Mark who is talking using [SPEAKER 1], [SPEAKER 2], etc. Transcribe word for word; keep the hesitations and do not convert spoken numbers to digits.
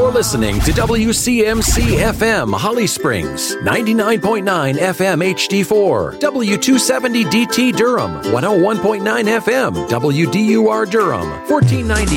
[SPEAKER 1] You're listening to W C M C F M Holly Springs, ninety-nine point nine F M H D four, W two seventy D T Durham, one oh one point nine F M W D U R Durham, fourteen ninety